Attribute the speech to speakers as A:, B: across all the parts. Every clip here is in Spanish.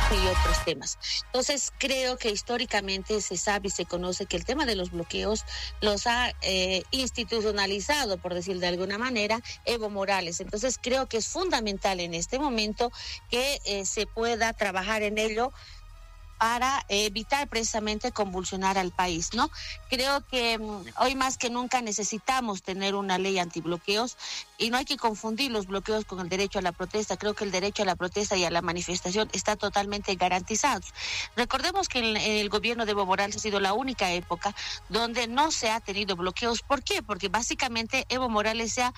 A: y otros temas. Entonces, creo que históricamente se sabe y se conoce que el tema de los bloqueos los ha institucionalizado, por decir de alguna manera, Evo Morales. Entonces, creo que es fundamental en este momento que se pueda trabajar en ello para evitar precisamente convulsionar al país, ¿no? Creo que hoy más que nunca necesitamos tener una ley antibloqueos y no hay que confundir los bloqueos con el derecho a la protesta. Creo que el derecho a la protesta y a la manifestación está totalmente garantizado. Recordemos que el gobierno de Evo Morales ha sido la única época donde no se ha tenido bloqueos. ¿Por qué? Porque básicamente Evo Morales se ha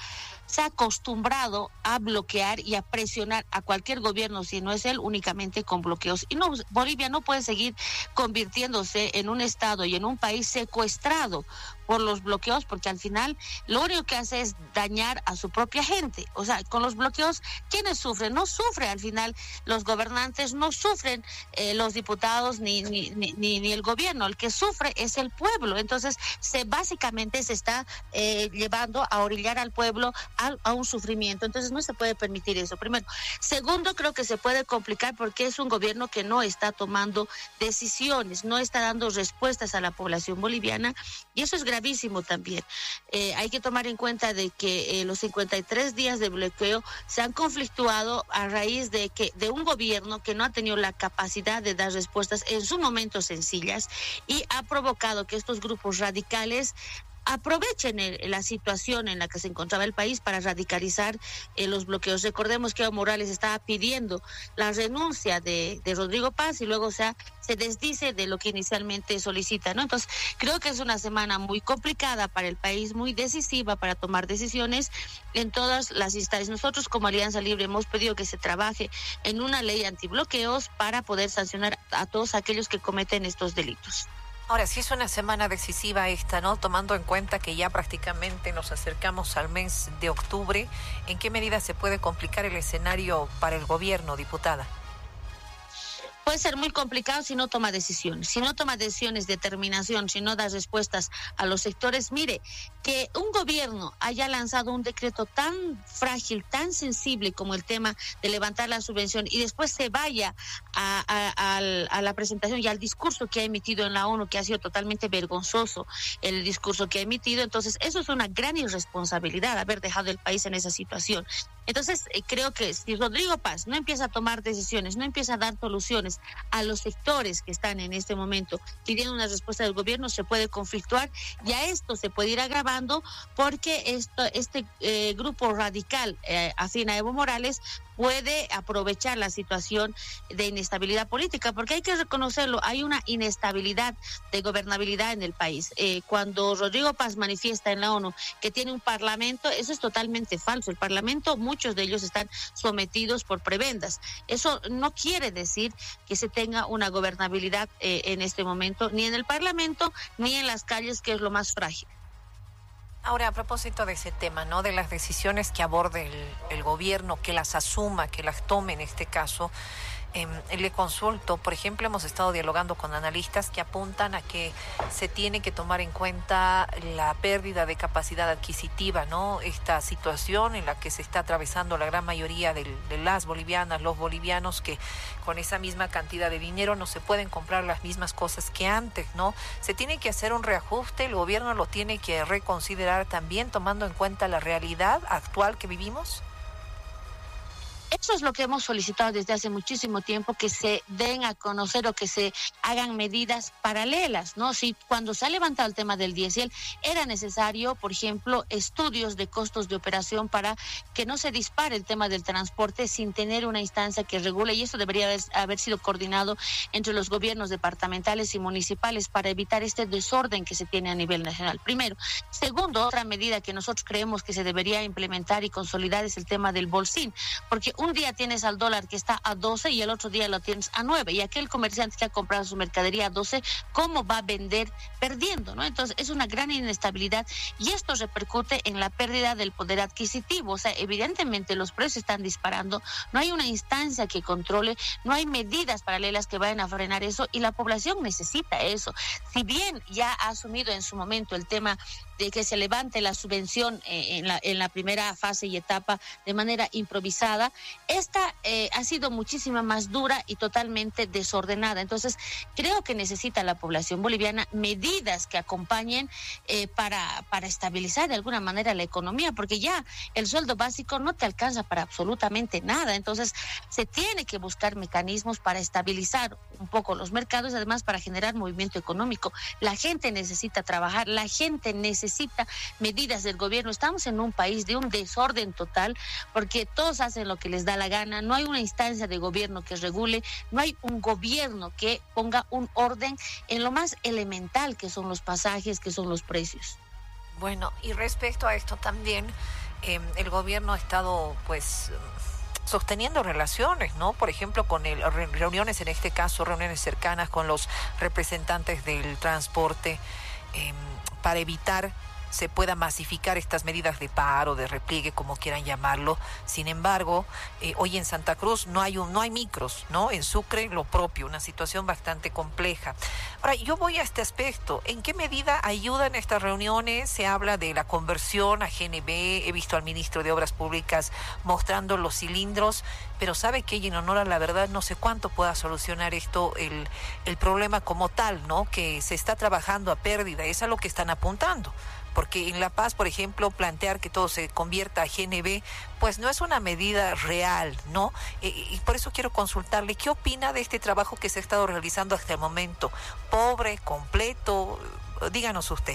A: acostumbrado a bloquear y a presionar a cualquier gobierno, si no es él, únicamente con bloqueos. Y no, Bolivia no puede seguir convirtiéndose en un estado y en un país secuestrado por los bloqueos, porque al final lo único que hace es dañar a su propia gente. O sea, con los bloqueos, ¿quiénes sufren? No sufren al final los gobernantes, no sufren los diputados ni el gobierno. El que sufre es el pueblo. Entonces, básicamente se está llevando a orillar al pueblo a un sufrimiento. Entonces, no se puede permitir eso, primero. Segundo, creo que se puede complicar porque es un gobierno que no está tomando decisiones, no está dando respuestas a la población boliviana, y eso es gravísimo también. Hay que tomar en cuenta de que los 53 días de bloqueo se han conflictuado a raíz de un gobierno que no ha tenido la capacidad de dar respuestas en su momento sencillas, y ha provocado que estos grupos radicales aprovechen la situación en la que se encontraba el país para radicalizar los bloqueos. Recordemos que Evo Morales estaba pidiendo la renuncia de Rodrigo Paz y luego se desdice de lo que inicialmente solicita, ¿no? Entonces, creo que es una semana muy complicada para el país, muy decisiva para tomar decisiones en todas las instancias. Nosotros como Alianza Libre hemos pedido que se trabaje en una ley antibloqueos para poder sancionar a todos aquellos que cometen estos delitos.
B: Ahora, sí es una semana decisiva esta, ¿no? Tomando en cuenta que ya prácticamente nos acercamos al mes de octubre, ¿en qué medida se puede complicar el escenario para el gobierno, diputada?
A: Puede ser muy complicado si no toma decisiones, determinación, si no da respuestas a los sectores. Mire, que un gobierno haya lanzado un decreto tan frágil, tan sensible como el tema de levantar la subvención y después se vaya a la presentación y al discurso que ha emitido en la ONU, que ha sido totalmente vergonzoso el discurso que ha emitido. Entonces, eso es una gran irresponsabilidad, haber dejado el país en esa situación. Entonces, creo que si Rodrigo Paz no empieza a tomar decisiones, no empieza a dar soluciones a los sectores que están en este momento pidiendo una respuesta del gobierno, se puede conflictuar y a esto se puede ir agravando porque este grupo radical afín a Evo Morales puede aprovechar la situación de inestabilidad política, porque hay que reconocerlo, hay una inestabilidad de gobernabilidad en el país. Cuando Rodrigo Paz manifiesta en la ONU que tiene un parlamento, eso es totalmente falso. El parlamento, muchos de ellos están sometidos por prebendas. Eso no quiere decir que se tenga una gobernabilidad en este momento, ni en el parlamento, ni en las calles, que es lo más frágil.
B: Ahora, a propósito de ese tema, ¿no? De las decisiones que aborde el gobierno, que las asuma, que las tome en este caso, le consulto, por ejemplo, hemos estado dialogando con analistas que apuntan a que se tiene que tomar en cuenta la pérdida de capacidad adquisitiva, ¿no? Esta situación en la que se está atravesando la gran mayoría de las bolivianas, los bolivianos, que con esa misma cantidad de dinero no se pueden comprar las mismas cosas que antes, ¿no? Se tiene que hacer un reajuste, el gobierno lo tiene que reconsiderar también tomando en cuenta la realidad actual que vivimos.
A: Eso es lo que hemos solicitado desde hace muchísimo tiempo, que se den a conocer o que se hagan medidas paralelas, ¿no? Si cuando se ha levantado el tema del diésel, era necesario, por ejemplo, estudios de costos de operación para que no se dispare el tema del transporte sin tener una instancia que regule, y eso debería haber sido coordinado entre los gobiernos departamentales y municipales para evitar este desorden que se tiene a nivel nacional. Primero. Segundo, otra medida que nosotros creemos que se debería implementar y consolidar es el tema del bolsín, porque un día tienes al dólar que está a 12 y el otro día lo tienes a 9, y aquel comerciante que ha comprado su mercadería a 12, ¿cómo va a vender perdiendo, no? Entonces es una gran inestabilidad y esto repercute en la pérdida del poder adquisitivo. O sea, evidentemente los precios están disparando, no hay una instancia que controle, no hay medidas paralelas que vayan a frenar eso, y la población necesita eso. Si bien ya ha asumido en su momento el tema de que se levante la subvención en la primera fase y etapa de manera improvisada, esta ha sido muchísima más dura y totalmente desordenada. Entonces, creo que necesita la población boliviana medidas que acompañen para estabilizar de alguna manera la economía, porque ya el sueldo básico no te alcanza para absolutamente nada. Entonces, se tiene que buscar mecanismos para estabilizar un poco los mercados, además para generar movimiento económico. La gente necesita trabajar, la gente necesita medidas del gobierno. Estamos en un país de un desorden total, porque todos hacen lo que les da la gana, no hay una instancia de gobierno que regule, no hay un gobierno que ponga un orden en lo más elemental que son los pasajes, que son los precios.
B: Bueno, y respecto a esto también, el gobierno ha estado pues sosteniendo relaciones, ¿no? Por ejemplo, con reuniones, en este caso, reuniones cercanas con los representantes del transporte, para evitar se pueda masificar estas medidas de paro, de repliegue, como quieran llamarlo. Sin embargo, hoy en Santa Cruz no hay micros, ¿no? En Sucre lo propio, una situación bastante compleja. Ahora, yo voy a este aspecto. ¿En qué medida ayudan estas reuniones? Se habla de la conversión a GNB, he visto al ministro de Obras Públicas mostrando los cilindros, pero sabe que, y en honor a la verdad, no sé cuánto pueda solucionar esto, el problema como tal, ¿no? Que se está trabajando a pérdida, es a lo que están apuntando. Porque en La Paz, por ejemplo, plantear que todo se convierta a GNB, pues no es una medida real, ¿no? Y por eso quiero consultarle, ¿qué opina de este trabajo que se ha estado realizando hasta el momento? ¿Pobre, completo? Díganos usted.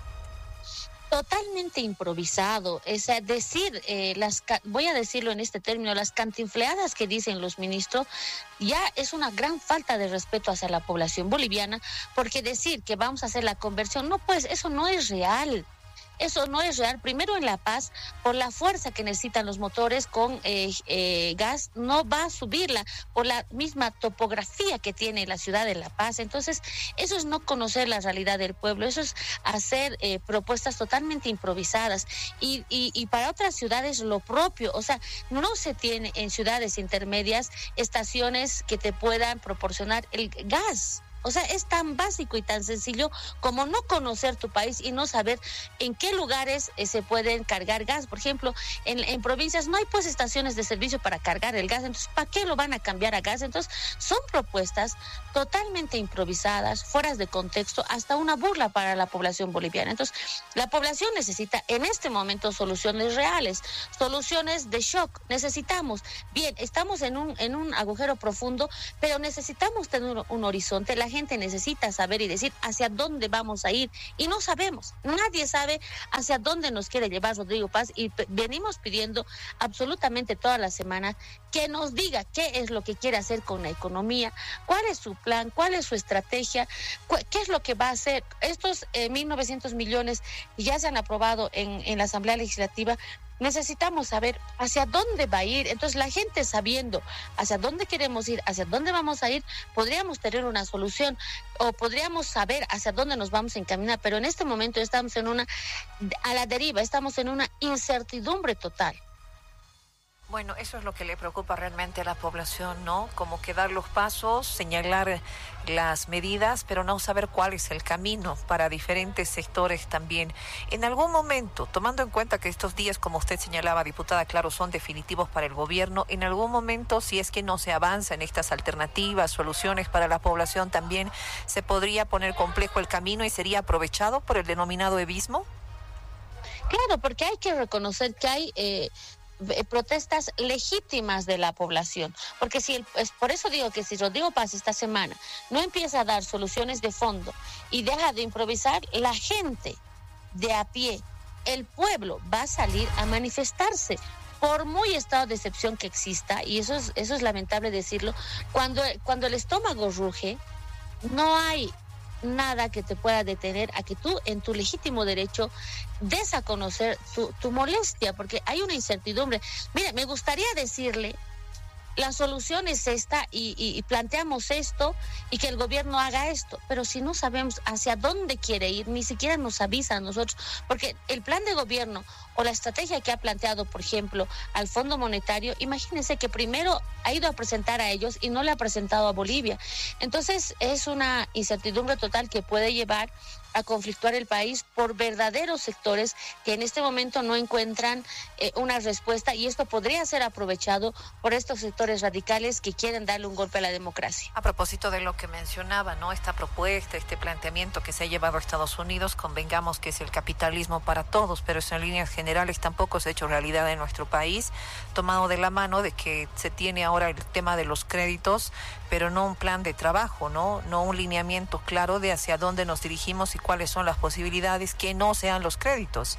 A: Totalmente improvisado, es decir, voy a decirlo en este término, las cantinfleadas que dicen los ministros ya es una gran falta de respeto hacia la población boliviana, porque decir que vamos a hacer la conversión, no, pues eso no es real. Eso no es real. Primero, en La Paz, por la fuerza que necesitan los motores con gas, no va a subirla por la misma topografía que tiene la ciudad de La Paz. Entonces, eso es no conocer la realidad del pueblo, eso es hacer propuestas totalmente improvisadas. Y para otras ciudades lo propio, o sea, no se tiene en ciudades intermedias estaciones que te puedan proporcionar el gas. O sea, es tan básico y tan sencillo como no conocer tu país y no saber en qué lugares se pueden cargar gas. Por ejemplo, en provincias no hay pues estaciones de servicio para cargar el gas, entonces ¿para qué lo van a cambiar a gas? Entonces son propuestas totalmente improvisadas, fuera de contexto, hasta una burla para la población boliviana. Entonces la población necesita en este momento soluciones reales, soluciones de shock. Necesitamos, bien, estamos en un agujero profundo, pero necesitamos tener un horizonte. La gente necesita saber y decir hacia dónde vamos a ir, y no sabemos, nadie sabe hacia dónde nos quiere llevar Rodrigo Paz, y venimos pidiendo absolutamente toda la semana que nos diga qué es lo que quiere hacer con la economía, cuál es su plan, cuál es su estrategia, qué es lo que va a hacer. Estos 1.900 millones ya se han aprobado en la Asamblea Legislativa. Necesitamos saber hacia dónde va a ir. Entonces, la gente sabiendo hacia dónde queremos ir, hacia dónde vamos a ir, podríamos tener una solución o podríamos saber hacia dónde nos vamos a encaminar. Pero en este momento estamos a la deriva, estamos en una incertidumbre total.
B: Bueno, eso es lo que le preocupa realmente a la población, ¿no? Como que dar los pasos, señalar las medidas, pero no saber cuál es el camino para diferentes sectores también. En algún momento, tomando en cuenta que estos días, como usted señalaba, diputada, claro, son definitivos para el gobierno, en algún momento, si es que no se avanza en estas alternativas, soluciones para la población, también se podría poner complejo el camino y sería aprovechado por el denominado evismo.
A: Claro, porque hay que reconocer que hay protestas legítimas de la población, porque es por eso digo que si Rodrigo Paz esta semana no empieza a dar soluciones de fondo y deja de improvisar, la gente de a pie, el pueblo va a salir a manifestarse, por muy estado de excepción que exista, y eso es lamentable decirlo. Cuando el estómago ruge, no hay nada que te pueda detener a que tú, en tu legítimo derecho, des a conocer tu molestia, porque hay una incertidumbre. Mire, me gustaría decirle, la solución es esta y planteamos esto y que el gobierno haga esto, pero si no sabemos hacia dónde quiere ir, ni siquiera nos avisa a nosotros, porque el plan de gobierno o la estrategia que ha planteado, por ejemplo, al Fondo Monetario, imagínense que primero ha ido a presentar a ellos y no le ha presentado a Bolivia. Entonces es una incertidumbre total que puede llevar a conflictuar el país por verdaderos sectores que en este momento no encuentran una respuesta, y esto podría ser aprovechado por estos sectores radicales que quieren darle un golpe a la democracia.
B: A propósito de lo que mencionaba, ¿no? Esta propuesta, este planteamiento que se ha llevado a Estados Unidos, convengamos que es el capitalismo para todos, pero eso en líneas generales tampoco se ha hecho realidad en nuestro país, tomado de la mano de que se tiene ahora el tema de los créditos, pero no un plan de trabajo, no un lineamiento claro de hacia dónde nos dirigimos y cuáles son las posibilidades que no sean los créditos.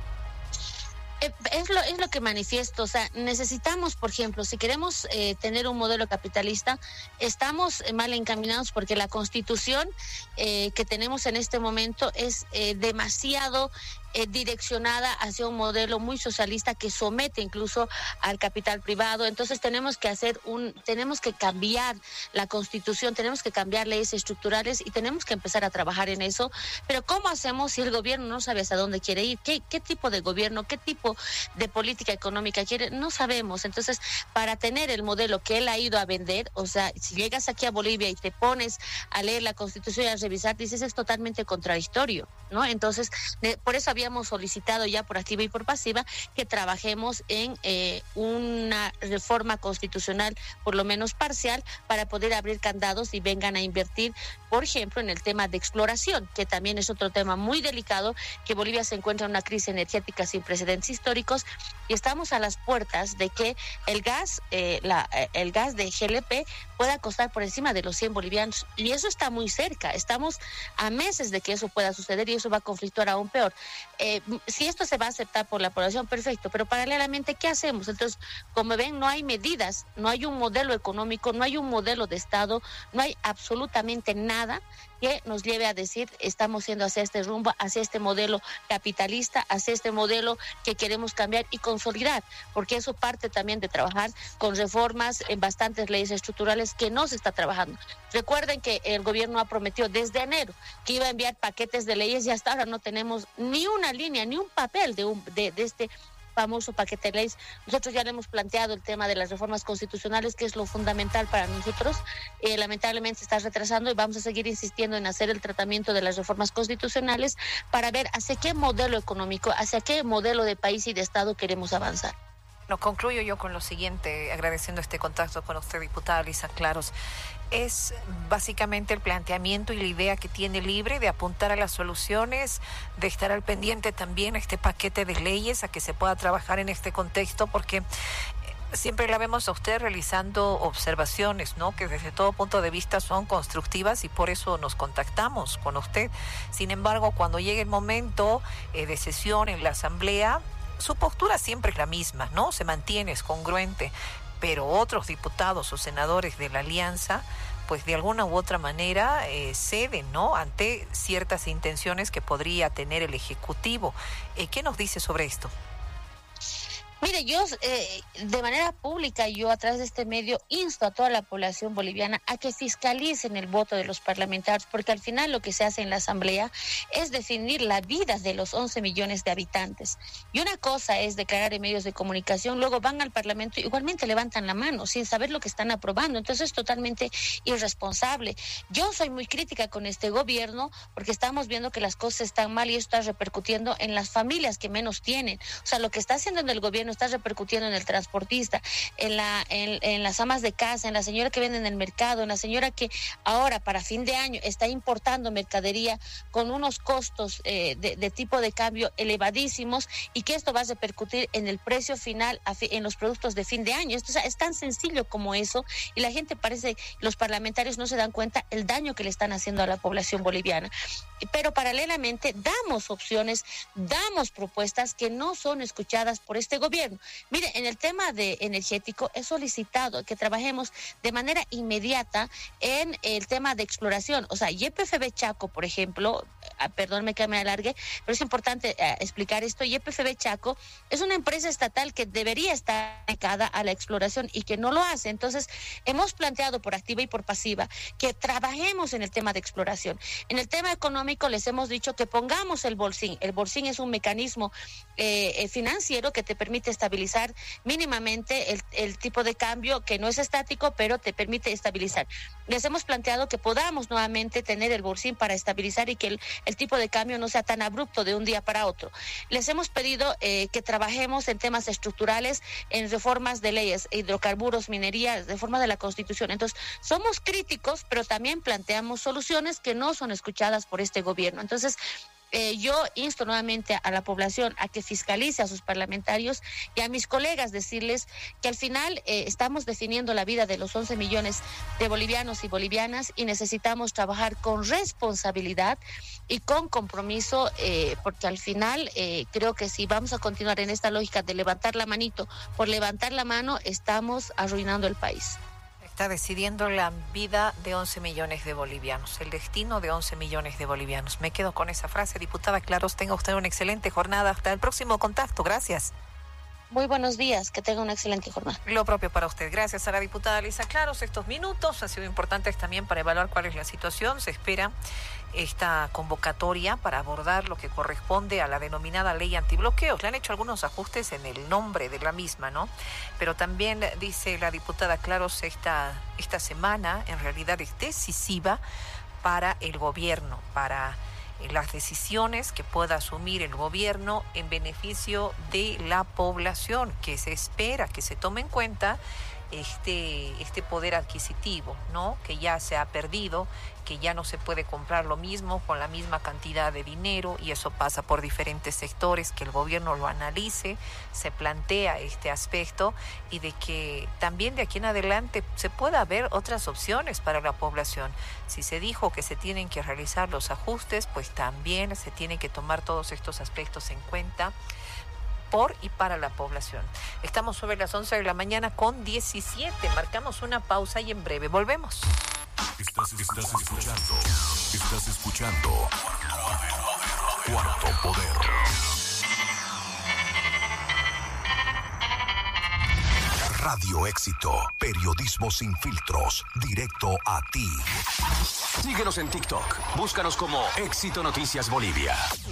A: Es lo que manifiesto, o sea, necesitamos, por ejemplo, si queremos tener un modelo capitalista, estamos mal encaminados porque la Constitución que tenemos en este momento es demasiado direccionada hacia un modelo muy socialista que somete incluso al capital privado. Entonces tenemos que cambiar la Constitución, tenemos que cambiar leyes estructurales y tenemos que empezar a trabajar en eso. Pero ¿cómo hacemos si el gobierno no sabe hacia dónde quiere ir? ¿Qué tipo de gobierno, qué tipo de política económica quiere? No sabemos. Entonces, para tener el modelo que él ha ido a vender, o sea, si llegas aquí a Bolivia y te pones a leer la Constitución y a revisar, dices, es totalmente contradictorio, ¿no? Entonces, por eso habíamos solicitado ya por activa y por pasiva que trabajemos en una reforma constitucional, por lo menos parcial, para poder abrir candados y vengan a invertir, por ejemplo, en el tema de exploración, que también es otro tema muy delicado, que Bolivia se encuentra en una crisis energética sin precedentes históricos y estamos a las puertas de que el gas de GLP pueda costar por encima de los 100 bolivianos, y eso está muy cerca. Estamos a meses de que eso pueda suceder y eso va a conflictuar aún peor. Si esto se va a aceptar por la población, perfecto, pero paralelamente, ¿qué hacemos? Entonces, como ven, no hay medidas, no hay un modelo económico, no hay un modelo de Estado, no hay absolutamente nada que nos lleve a decir estamos yendo hacia este rumbo, hacia este modelo capitalista, hacia este modelo que queremos cambiar y consolidar, porque eso parte también de trabajar con reformas en bastantes leyes estructurales que no se está trabajando. Recuerden que el gobierno ha prometido desde enero que iba a enviar paquetes de leyes y hasta ahora no tenemos ni una línea, ni un papel de este famoso paquete de leyes. Nosotros ya le hemos planteado el tema de las reformas constitucionales, que es lo fundamental para nosotros. Lamentablemente se está retrasando y vamos a seguir insistiendo en hacer el tratamiento de las reformas constitucionales para ver hacia qué modelo económico, hacia qué modelo de país y de Estado queremos avanzar.
B: No, concluyo yo con lo siguiente, agradeciendo este contacto con usted, diputada Lisa Claros. Es básicamente el planteamiento y la idea que tiene Libre de apuntar a las soluciones, de estar al pendiente también a este paquete de leyes, a que se pueda trabajar en este contexto, porque siempre la vemos a usted realizando observaciones, ¿no?, que desde todo punto de vista son constructivas y por eso nos contactamos con usted. Sin embargo, cuando llegue el momento de sesión en la Asamblea, su postura siempre es la misma, ¿no? Se mantiene, es congruente, pero otros diputados o senadores de la alianza, pues de alguna u otra manera ceden, ¿no?, ante ciertas intenciones que podría tener el Ejecutivo. ¿Qué nos dice sobre esto?
A: Mire, yo de manera pública, yo a través de este medio insto a toda la población boliviana a que fiscalicen el voto de los parlamentarios, porque al final lo que se hace en la Asamblea es definir la vida de los 11 millones de habitantes. Y una cosa es declarar en medios de comunicación, luego van al Parlamento y igualmente levantan la mano sin saber lo que están aprobando. Entonces es totalmente irresponsable. Yo soy muy crítica con este gobierno porque estamos viendo que las cosas están mal y esto está repercutiendo en las familias que menos tienen. O sea, lo que está haciendo en el gobierno está repercutiendo en el transportista, en las amas de casa, en la señora que vende en el mercado, en la señora que ahora para fin de año está importando mercadería con unos costos de tipo de cambio elevadísimos, y que esto va a repercutir en el precio final en los productos de fin de año. Esto es tan sencillo como eso, y la gente los parlamentarios no se dan cuenta el daño que le están haciendo a la población boliviana. Pero paralelamente damos opciones, damos propuestas que no son escuchadas por este gobierno. Mire, en el tema de energético he solicitado que trabajemos de manera inmediata en el tema de exploración. O sea, YPFB Chaco, por ejemplo, perdónme que me alargue, pero es importante explicar esto. YPFB Chaco es una empresa estatal que debería estar dedicada a la exploración y que no lo hace. Entonces, hemos planteado por activa y por pasiva que trabajemos en el tema de exploración. En el tema económico les hemos dicho que pongamos el bolsín. El bolsín es un mecanismo financiero que te permite permite estabilizar mínimamente el tipo de cambio, que no es estático, pero te permite estabilizar. Les hemos planteado que podamos nuevamente tener el Borsim para estabilizar y que el tipo de cambio no sea tan abrupto de un día para otro. Les hemos pedido que trabajemos en temas estructurales, en reformas de leyes, hidrocarburos, minería, reforma de la Constitución. Entonces, somos críticos, pero también planteamos soluciones que no son escuchadas por este gobierno. Entonces, yo insto nuevamente a la población a que fiscalice a sus parlamentarios y a mis colegas decirles que al final estamos definiendo la vida de los 11 millones de bolivianos y bolivianas y necesitamos trabajar con responsabilidad y con compromiso, porque al final creo que si vamos a continuar en esta lógica de levantar la manito por levantar la mano, estamos arruinando el país.
B: Está decidiendo la vida de 11 millones de bolivianos, el destino de 11 millones de bolivianos. Me quedo con esa frase, diputada Claros. Tenga usted una excelente jornada. Hasta el próximo contacto. Gracias.
A: Muy buenos días, que tenga una excelente jornada.
B: Lo propio para usted. Gracias a la diputada Lisa Claros. Estos minutos han sido importantes también para evaluar cuál es la situación. Se espera esta convocatoria para abordar lo que corresponde a la denominada ley antibloqueos. Le han hecho algunos ajustes en el nombre de la misma, ¿no? Pero también dice la diputada Claros, esta semana en realidad es decisiva para el gobierno, para las decisiones que pueda asumir el gobierno en beneficio de la población, que se espera que se tome en cuenta este poder adquisitivo, ¿no? Que ya se ha perdido, que ya no se puede comprar lo mismo con la misma cantidad de dinero, y eso pasa por diferentes sectores, que el gobierno lo analice, se plantea este aspecto, y de que también de aquí en adelante se pueda ver otras opciones para la población. Si se dijo que se tienen que realizar los ajustes, pues también se tienen que tomar todos estos aspectos en cuenta por y para la población. Estamos sobre las 11 de la mañana con 17. Marcamos una pausa y en breve volvemos.
C: Estás escuchando Cuarto Poder. Radio Éxito, periodismo sin filtros, directo a ti.
D: Síguenos en TikTok, búscanos como Éxito Noticias Bolivia.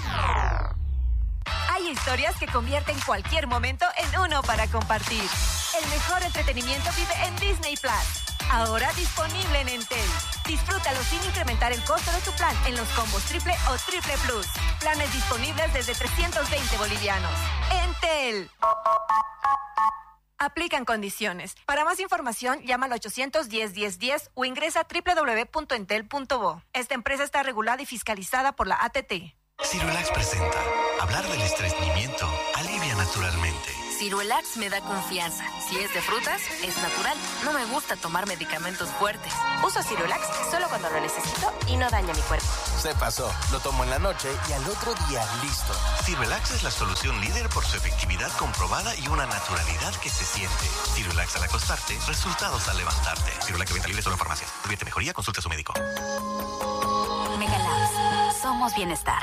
E: Hay historias que convierten cualquier momento en uno para compartir. El mejor entretenimiento vive en Disney Plus. Ahora disponible en Entel. Disfrútalo sin incrementar el costo de tu plan en los combos triple o triple plus. Planes disponibles desde 320 bolivianos. Entel. Aplican condiciones. Para más información, llama al 810-1010 o ingresa a www.entel.bo. Esta empresa está regulada y fiscalizada por la ATT.
F: Cirulax presenta. Hablar del estreñimiento alivia naturalmente.
G: Cirulax me da confianza. Si es de frutas, es natural. No me gusta tomar medicamentos fuertes. Uso Cirulax solo cuando lo necesito y no daña mi cuerpo.
H: Se pasó. Lo tomo en la noche y al otro día listo.
F: Cirulax es la solución líder por su efectividad comprobada y una naturalidad que se siente. Cirulax al acostarte, resultados al levantarte. Cirulax de venta libre solo en farmacias. Si tuviese mejoría, consulte a su médico.
G: Megalabs. Somos bienestar.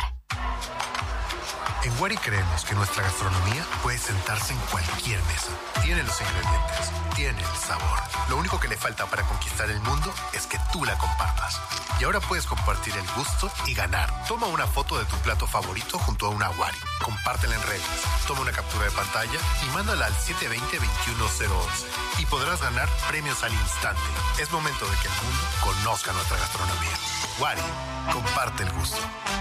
I: En Wari creemos que nuestra gastronomía puede sentarse en cualquier mesa. Tiene los ingredientes, tiene el sabor. Lo único que le falta para conquistar el mundo es que tú la compartas. Y ahora puedes compartir el gusto y ganar. Toma una foto de tu plato favorito junto a una Wari. Compártela en redes. Toma una captura de pantalla y mándala al 720-21011. Y podrás ganar premios al instante. Es momento de que el mundo conozca nuestra gastronomía. Wari, comparte el gusto.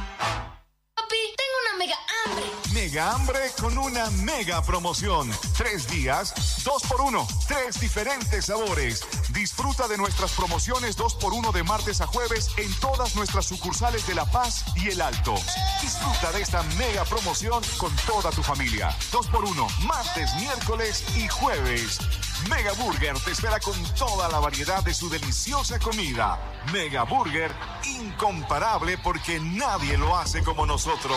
C: Mega hambre con una mega promoción. 3 días, 2x1, 3 diferentes sabores. Disfruta de nuestras promociones 2x1 de martes a jueves en todas nuestras sucursales de La Paz y El Alto. Disfruta de esta mega promoción con toda tu familia. 2x1, martes, miércoles y jueves. Mega Burger te espera con toda la variedad de su deliciosa comida. Mega Burger, incomparable porque nadie lo hace como nosotros.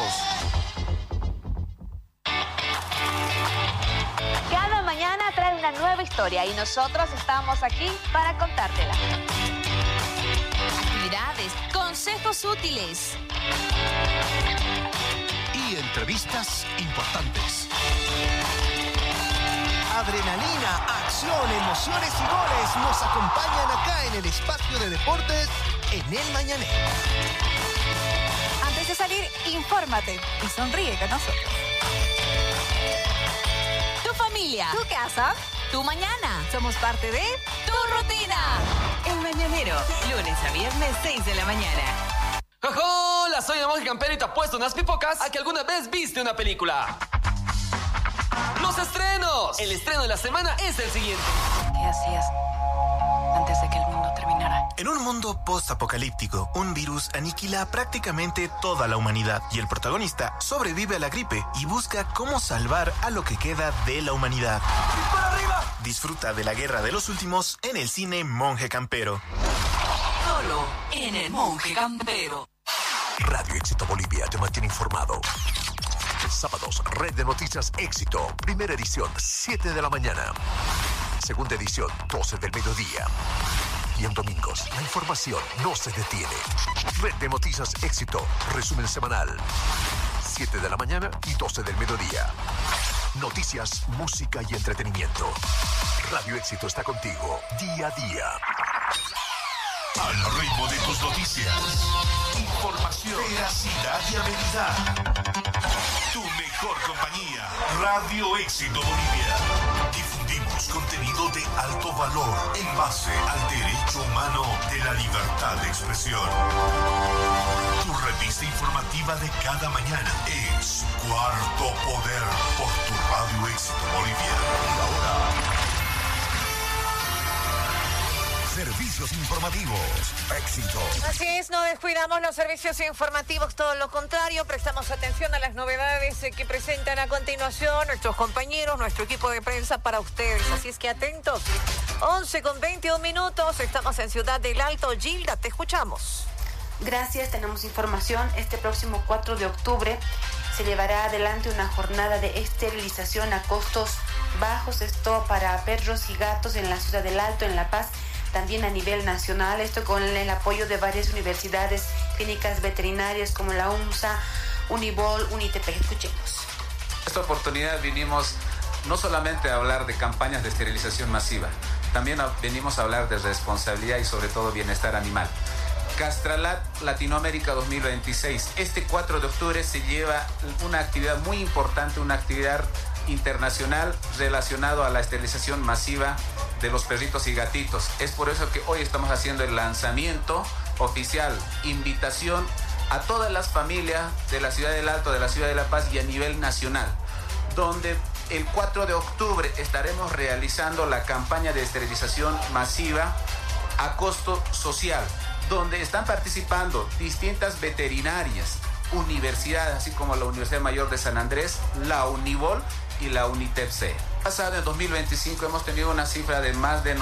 E: Cada mañana trae una nueva historia y nosotros estamos aquí para contártela.
G: Actividades, consejos útiles
F: Y entrevistas importantes. Adrenalina, acción, emociones y goles nos acompañan acá en el espacio de deportes en El Mañanero.
E: Antes de salir, infórmate y sonríe con nosotros.
G: Tu
E: familia,
G: tu casa,
E: tu mañana.
G: somos parte de
E: Tu rutina.
G: El Mañanero, lunes a viernes, 6 de la mañana.
J: Hola, soy el Monje Campero y te apuesto unas pipocas a que alguna vez viste una película. ¡Los estrenos! El estreno de la semana es el siguiente.
B: ¿Qué hacías antes de que el mundo terminara?
H: En un mundo post-apocalíptico, un virus aniquila prácticamente toda la humanidad y el protagonista sobrevive a la gripe y busca cómo salvar a lo que queda de la humanidad. ¡Para arriba! Disfruta de la guerra de los últimos en el cine Monje Campero.
G: Solo en el Monje Campero.
K: Radio Éxito Bolivia te mantiene informado. Sábados, Red de Noticias Éxito. Primera edición, 7 de la mañana. Segunda edición, 12 del mediodía. Y en domingos, la información no se detiene. Red de Noticias Éxito. Resumen semanal. 7 de la mañana y 12 del mediodía. Noticias, música y entretenimiento. Radio Éxito está contigo día a día.
C: Al ritmo de tus noticias. Información, veracidad y habilidad. Tu mejor compañía. Radio Éxito Bolivia. Difundimos contenido de alto valor en base al derecho humano de la libertad de expresión. Tu revista informativa de cada mañana es Cuarto Poder por tu Radio Éxito Bolivia. Y ahora, servicios informativos. Éxito.
B: Así es, no descuidamos los servicios informativos, todo lo contrario, prestamos atención a las novedades que presentan a continuación nuestros compañeros, nuestro equipo de prensa para ustedes. Así es que atentos. 11:21, estamos en Ciudad del Alto. Gilda, te escuchamos.
L: Gracias, tenemos información. Este próximo 4 de octubre se llevará adelante una jornada de esterilización a costos bajos, esto para perros y gatos en la Ciudad del Alto, en La Paz, también a nivel nacional, esto con el apoyo de varias universidades, clínicas veterinarias como la UMSA, Unibol, Unitep. Escuchemos.
M: Esta oportunidad vinimos no solamente a hablar de campañas de esterilización masiva, también venimos a hablar de responsabilidad y sobre todo bienestar animal. Castralat Latinoamérica 2026. Este 4 de octubre se lleva una actividad muy importante, una actividad internacional relacionado a la esterilización masiva de los perritos y gatitos. Es por eso que hoy estamos haciendo el lanzamiento oficial, invitación a todas las familias de la Ciudad del Alto, de la Ciudad de La Paz y a nivel nacional, donde el 4 de octubre estaremos realizando la campaña de esterilización masiva a costo social, donde están participando distintas veterinarias, universidades, así como la Universidad Mayor de San Andrés, la Unibol y la Unitep-C. Pasado en 2025 hemos tenido una cifra de más de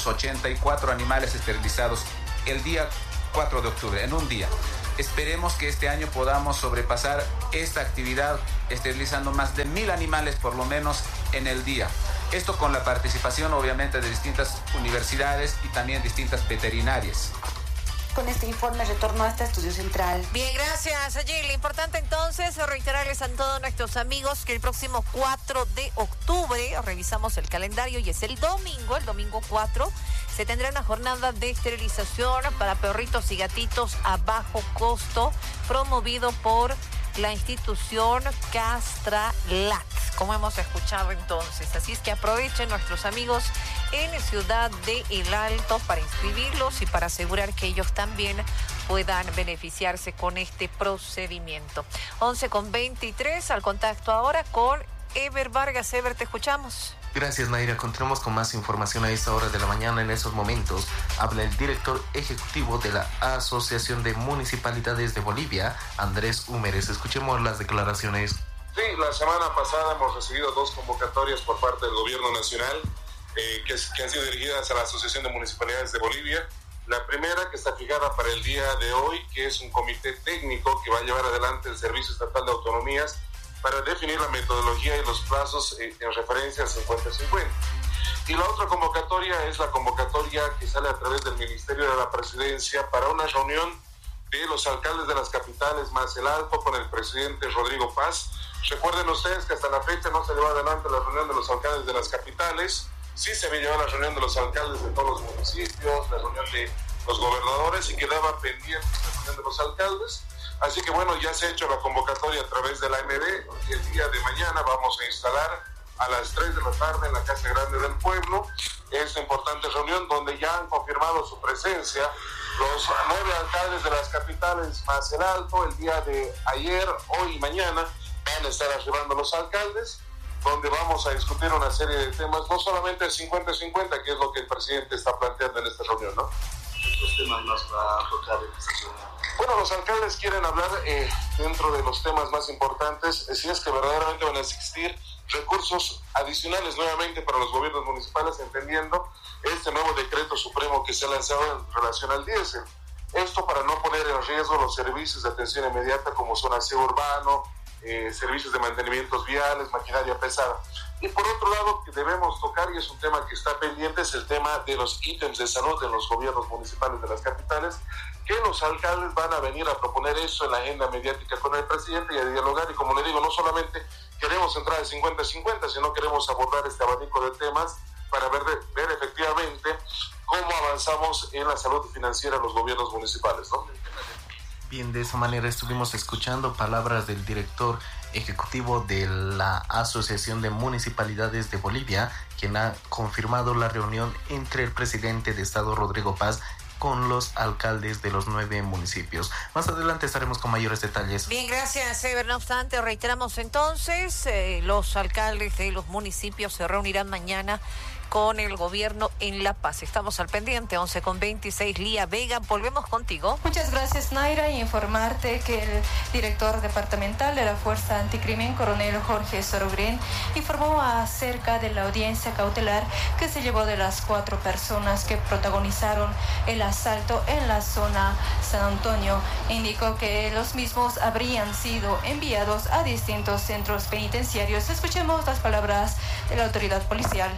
M: 984 animales esterilizados el día 4 de octubre, en un día. Esperemos que este año podamos sobrepasar esta actividad esterilizando más de 1,000 animales por lo menos en el día. Esto con la participación obviamente de distintas universidades y también distintas veterinarias.
L: Con este informe retorno a este estudio central.
B: Bien, gracias, Gil. Importante entonces reiterarles a todos nuestros amigos que el próximo 4 de octubre, revisamos el calendario y es el domingo 4, se tendrá una jornada de esterilización para perritos y gatitos a bajo costo, promovido por la institución Castralat, como hemos escuchado entonces. Así es que aprovechen nuestros amigos en Ciudad del Alto para inscribirlos y para asegurar que ellos también puedan beneficiarse con este procedimiento. 11:23, al contacto ahora con Ever Vargas. Ever, te escuchamos.
N: Gracias, Naira. Continuamos con más información a esta hora de la mañana. En esos momentos habla el director ejecutivo de la Asociación de Municipalidades de Bolivia, Andrés Húmeres. Escuchemos las declaraciones.
O: Sí, la semana pasada hemos recibido 2 convocatorias por parte del Gobierno Nacional que han sido dirigidas a la Asociación de Municipalidades de Bolivia. La primera, que está fijada para el día de hoy, que es un comité técnico que va a llevar adelante el Servicio Estatal de Autonomías para definir la metodología y los plazos en referencia al 50-50. Y la otra convocatoria es la convocatoria que sale a través del Ministerio de la Presidencia para una reunión de los alcaldes de las capitales más el Alto con el presidente Rodrigo Paz. Recuerden ustedes que hasta la fecha no se llevó adelante la reunión de los alcaldes de las capitales. Sí se había llevado la reunión de los alcaldes de todos los municipios, la reunión de los gobernadores, y quedaba pendiente la reunión de los alcaldes. Así que bueno, ya se ha hecho la convocatoria a través de la AMB y el día de mañana vamos a instalar a las 3 de la tarde en la Casa Grande del Pueblo. Esta importante reunión donde ya han confirmado su presencia los 9 alcaldes de las capitales más el Alto. El día de ayer, hoy y mañana van a estar arribando los alcaldes, donde vamos a discutir una serie de temas, no solamente el 50-50, que es lo que el presidente está planteando en esta reunión, ¿no?
P: ¿Qué temas más va a tocar en esta reunión?
O: Bueno, los alcaldes quieren hablar dentro de los temas más importantes, si es que verdaderamente van a existir recursos adicionales nuevamente para los gobiernos municipales, entendiendo este nuevo decreto supremo que se ha lanzado en relación al diésel. Esto para no poner en riesgo los servicios de atención inmediata como son aseo urbano, servicios de mantenimientos viales, maquinaria pesada. Y por otro lado, que debemos tocar, y es un tema que está pendiente, es el tema de los ítems de salud en los gobiernos municipales de las capitales, que los alcaldes van a venir a proponer eso en la agenda mediática con el presidente y a dialogar. Y como le digo, no solamente queremos entrar al 50-50, sino queremos abordar este abanico de temas para ver efectivamente cómo avanzamos en la salud financiera de los gobiernos municipales, ¿no?
N: Bien, de esa manera estuvimos escuchando palabras del director ejecutivo de la Asociación de Municipalidades de Bolivia, quien ha confirmado la reunión entre el presidente de Estado, Rodrigo Paz, con los alcaldes de los 9 municipios. Más adelante estaremos con mayores detalles.
B: Bien, gracias, Ever. No obstante, reiteramos entonces, los alcaldes de los municipios se reunirán mañana con el gobierno en La Paz. Estamos al pendiente, 11:26. Lía Vega, volvemos contigo.
Q: Muchas gracias, Naira, y informarte que el director departamental de la Fuerza Anticrimen, coronel Jorge Sorogren, informó acerca de la audiencia cautelar que se llevó de las 4 personas que protagonizaron el asalto en la zona San Antonio. Indicó que los mismos habrían sido enviados a distintos centros penitenciarios. Escuchemos las palabras de la autoridad policial.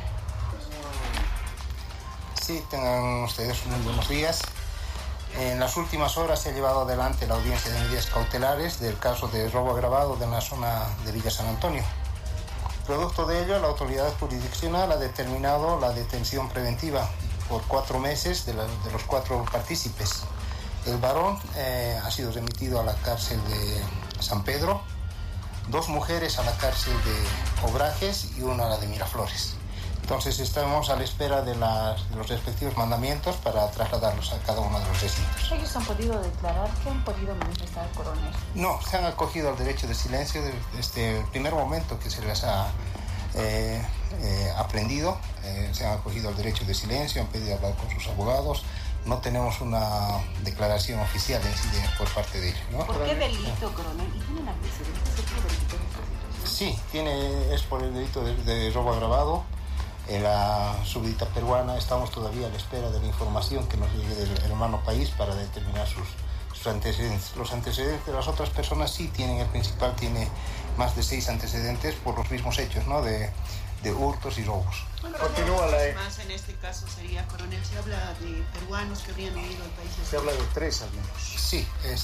R: Sí, tengan ustedes muy buenos días. En las últimas horas se ha llevado adelante la audiencia de medidas cautelares del caso de robo agravado de la zona de Villa San Antonio. Producto de ello, la autoridad jurisdiccional ha determinado la detención preventiva por 4 meses de los 4 partícipes. El varón ha sido remitido a la cárcel de San Pedro, 2 mujeres a la cárcel de Obrajes y 1 a la de Miraflores. Entonces estamos a la espera de los respectivos mandamientos para trasladarlos a cada uno de los recintos.
S: ¿Ellos han podido declarar? ¿Qué han podido manifestar, coronel?
R: No, se han acogido al derecho de silencio desde el primer momento que se les ha aprendido. Se han acogido al derecho de silencio, han pedido hablar con sus abogados. No tenemos una declaración oficial en sí por parte de ellos, ¿no?
S: ¿Por qué delito, coronel? ¿Y tienen antecedentes? ¿Qué delito en esta situación?
R: Sí, es por el delito de robo agravado. En la subdita peruana estamos todavía a la espera de la información que nos llegue del hermano país para determinar sus antecedentes. Los antecedentes de las otras personas sí tienen, el principal tiene más de 6 antecedentes por los mismos hechos, ¿no? De hurtos y robos.
S: Continúa más en este caso sería, coronel, se habla de peruanos que habrían huido al país.
R: Se habla de 3 al menos. Sí,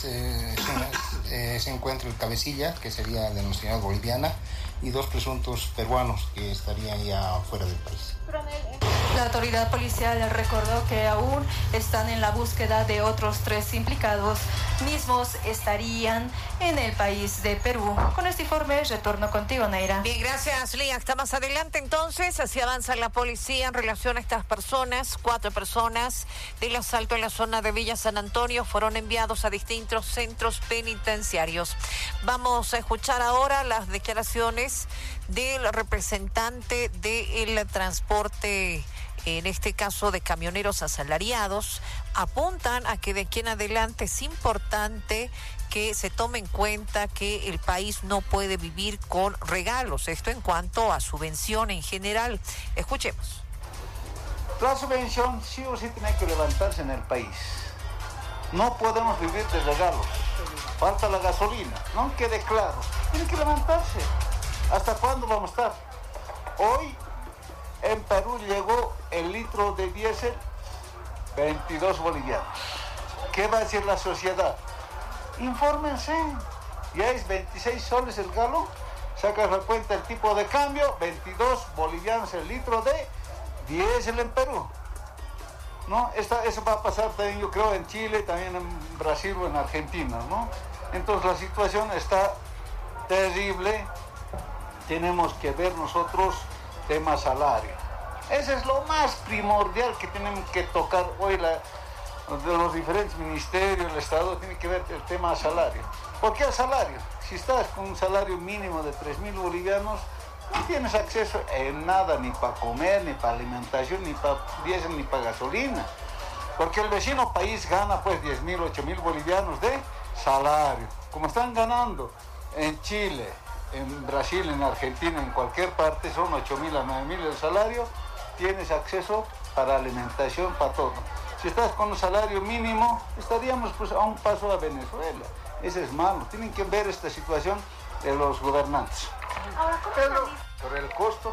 R: se encuentra el cabecilla, que sería de nacionalidad boliviana, y 2 presuntos peruanos que estarían ya fuera del país.
Q: La autoridad policial recordó que aún están en la búsqueda de otros 3 implicados. Mismos estarían en el país de Perú. Con este informe retorno contigo, Neira.
B: Bien, gracias, Lía. Hasta más adelante entonces, así avanza la policía en relación a estas personas. 4 personas del asalto en la zona de Villa San Antonio fueron enviados a distintos centros penitenciarios. Vamos a escuchar ahora las declaraciones del representante del transporte, en este caso de camioneros asalariados. Apuntan a que de aquí en adelante es importante que se tome en cuenta que el país no puede vivir con regalos. Esto en cuanto a subvención en general. Escuchemos.
T: La subvención sí o sí tiene que levantarse en el país. No podemos vivir de regalos. Falta la gasolina, no quede claro. Tiene que levantarse. ¿Hasta cuándo vamos a estar? Hoy en Perú llegó el litro de diésel 22 bolivianos. ¿Qué va a decir la sociedad? Infórmense. Ya es 26 soles el galón. Sacas la cuenta el tipo de cambio, 22 bolivianos el litro de diésel en Perú. ¿No? Eso va a pasar también, yo creo, en Chile, también en Brasil o en Argentina, ¿no? Entonces la situación está terrible. tenemos que ver nosotros tema salario. Ese es lo más primordial que tenemos que tocar hoy de los diferentes ministerios, el Estado tiene que ver el tema salario. ¿Por qué el salario? Si estás con un salario mínimo de 3.000 bolivianos, no tienes acceso en nada, ni para comer, ni para alimentación, ni para diésel, ni para gasolina. Porque el vecino país gana pues 10.000, 8.000 bolivianos de salario. Como están ganando en Chile, en Brasil, en Argentina, en cualquier parte, son 8.000 a 9.000 el salario, tienes acceso para alimentación, para todo. Si estás con un salario mínimo, estaríamos pues a un paso a Venezuela. Eso es malo. Tienen que ver esta situación de los gobernantes. Pero por el costo,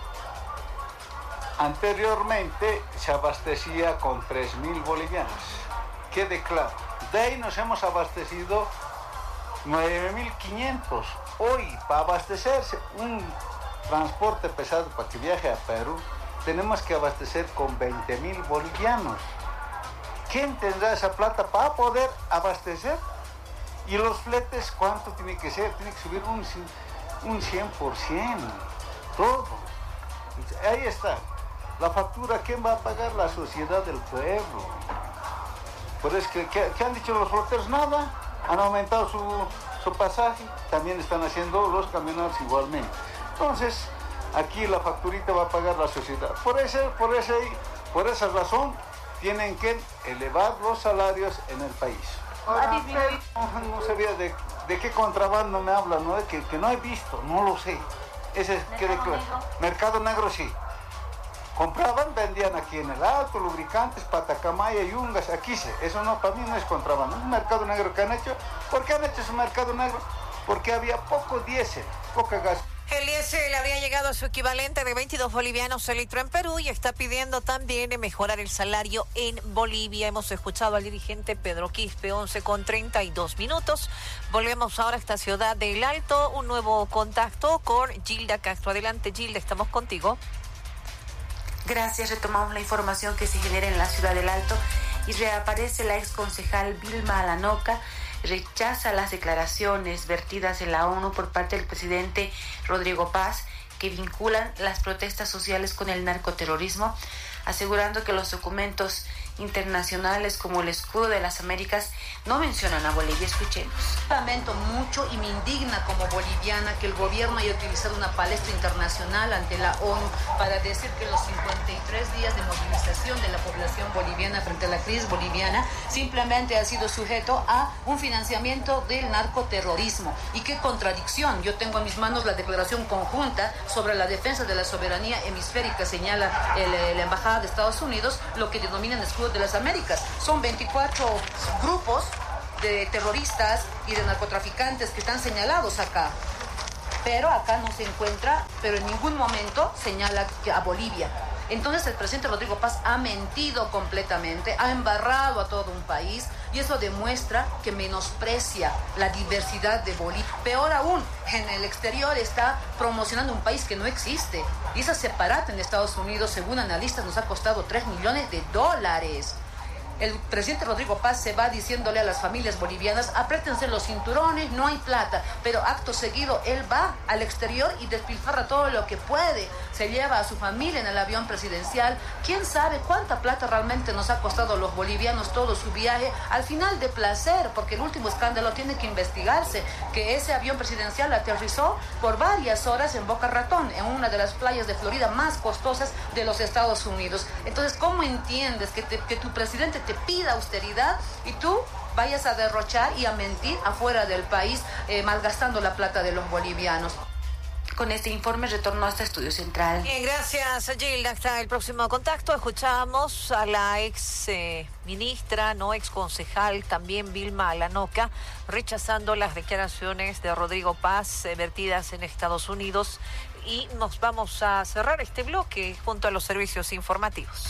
T: anteriormente se abastecía con 3.000 bolivianos. Quede claro. De ahí nos hemos abastecido 9.500. Hoy, para abastecerse un transporte pesado para que viaje a Perú, tenemos que abastecer con 20.000 bolivianos. ¿Quién tendrá esa plata para poder abastecer? Y los fletes, ¿cuánto tiene que ser? Tiene que subir un 100%. Todo. Ahí está. La factura, ¿quién va a pagar? La sociedad del pueblo. Por eso ¿qué han dicho los floteros? Nada. Han aumentado su pasaje. También están haciendo los camioneros igualmente. Entonces, aquí la facturita va a pagar la sociedad. Por esa razón, tienen que elevar los salarios en el país. Ahora, no sabía de qué contrabando me hablan, ¿no? Que no he visto, no lo sé. Ese es que mercado negro sí. Compraban, vendían aquí en el Alto, lubricantes, Patacamaya, yungas, aquí sí. Eso no, para mí no es contrabando. Un mercado negro que han hecho. ¿Por qué han hecho ese mercado negro? Porque había poco diésel, poca gas.
B: El diésel habría llegado a su equivalente de 22 bolivianos el litro en Perú y está pidiendo también mejorar el salario en Bolivia. Hemos escuchado al dirigente Pedro Quispe, 11:32. Volvemos ahora a esta ciudad del Alto. Un nuevo contacto con Gilda Castro. Adelante, Gilda, estamos contigo.
L: Gracias, retomamos la información que se genera en la ciudad del Alto y reaparece la exconcejal Vilma Alanoca. Rechaza las declaraciones vertidas en la ONU por parte del presidente Rodrigo Paz que vinculan las protestas sociales con el narcoterrorismo, asegurando que los documentos internacionales como el Escudo de las Américas no mencionan a Bolivia. Escuchemos.
U: Lamento mucho y me indigna como boliviana que el gobierno haya utilizado una palestra internacional ante la ONU para decir que los 53 días de movilización de la población boliviana frente a la crisis boliviana simplemente ha sido sujeto a un financiamiento del narcoterrorismo. Y qué contradicción. Yo tengo en mis manos la declaración conjunta sobre la defensa de la soberanía hemisférica, señala la Embajada de Estados Unidos, lo que denominan Escudo de las Américas. Son 24 grupos de terroristas y de narcotraficantes que están señalados acá. Pero acá no se encuentra, pero en ningún momento señala a Bolivia. Entonces el presidente Rodrigo Paz ha mentido completamente, ha embarrado a todo un país y eso demuestra que menosprecia la diversidad de Bolivia. Peor aún, en el exterior está promocionando un país que no existe. Y esa separata en Estados Unidos, según analistas, nos ha costado $3 millones. El presidente Rodrigo Paz se va diciéndole a las familias bolivianas, apriétense los cinturones, no hay plata, pero acto seguido él va al exterior y despilfarra todo lo que puede, se lleva a su familia en el avión presidencial. ¿Quién sabe cuánta plata realmente nos ha costado a los bolivianos todo su viaje? Al final de placer, porque el último escándalo tiene que investigarse, que ese avión presidencial aterrizó por varias horas en Boca Ratón, en una de las playas de Florida más costosas de los Estados Unidos. Entonces, ¿cómo entiendes que tu presidente te pida austeridad y tú vayas a derrochar y a mentir afuera del país, malgastando la plata de los bolivianos?
L: Con este informe retornó hasta Estudio Central.
B: Bien, gracias, Gilda. Hasta el próximo contacto. Escuchamos a la ex ministra, ex concejal, también Vilma Alanoca, rechazando las declaraciones de Rodrigo Paz vertidas en Estados Unidos. Y nos vamos a cerrar este bloque junto a los servicios informativos.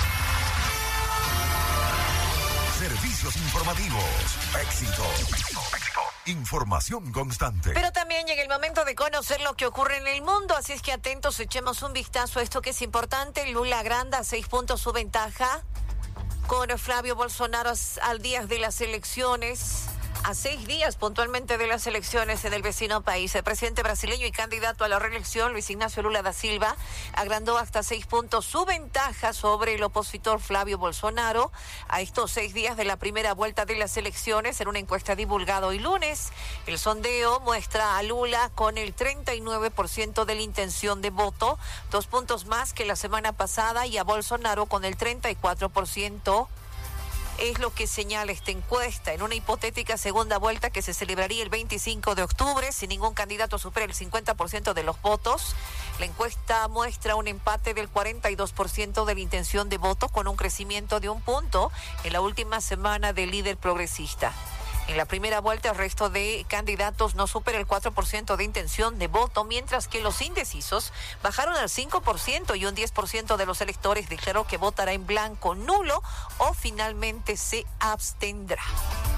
C: Servicios informativos. Éxito. Información constante.
B: Pero también llega el momento de conocer lo que ocurre en el mundo, así es que atentos, echemos un vistazo a esto que es importante. Lula agranda 6 puntos su ventaja con Flavio Bolsonaro al día de las elecciones. A 6 días puntualmente de las elecciones en el vecino país, el presidente brasileño y candidato a la reelección, Luis Ignacio Lula da Silva, agrandó hasta 6 puntos su ventaja sobre el opositor Flavio Bolsonaro a estos 6 días de la primera vuelta de las elecciones. En una encuesta divulgada hoy lunes, el sondeo muestra a Lula con el 39% de la intención de voto, 2 puntos más que la semana pasada, y a Bolsonaro con el 34%. Es lo que señala esta encuesta. En una hipotética segunda vuelta que se celebraría el 25 de octubre, si ningún candidato supera el 50% de los votos, la encuesta muestra un empate del 42% de la intención de voto, con un crecimiento de 1 punto en la última semana del líder progresista. En la primera vuelta, el resto de candidatos no supera el 4% de intención de voto, mientras que los indecisos bajaron al 5% y un 10% de los electores declaró que votará en blanco, nulo o finalmente se abstendrá.